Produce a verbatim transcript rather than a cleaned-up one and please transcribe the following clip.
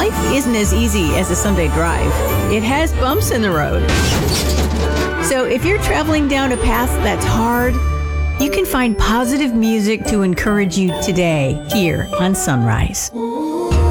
life isn't as easy as a Sunday drive. It has bumps in the road. So if you're traveling down a path that's hard, you can find positive music to encourage you today here on Sunrise.